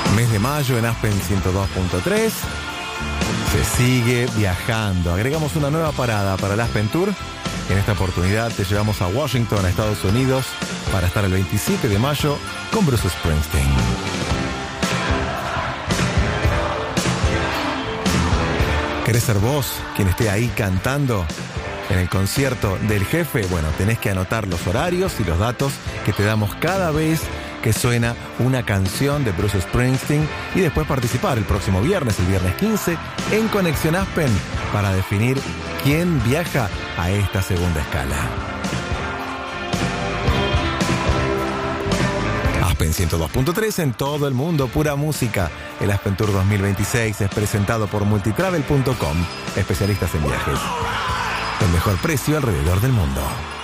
Mes de mayo en Aspen 102.3. Se sigue viajando. Agregamos una nueva parada para el Aspen Tour. En esta oportunidad te llevamos a Washington, a Estados Unidos, para estar el 27 de mayo con Bruce Springsteen. ¿Querés ser vos quien esté ahí cantando en el concierto del jefe? Bueno, tenés que anotar los horarios y los datos que te damos cada vez que suena una canción de Bruce Springsteen y después participar el próximo viernes, el viernes 15, en Conexión Aspen para definir quién viaja a esta segunda escala. Aspen 102.3 en todo el mundo, pura música. El Aspen Tour 2026 es presentado por multitravel.com, especialistas en viajes. El mejor precio alrededor del mundo.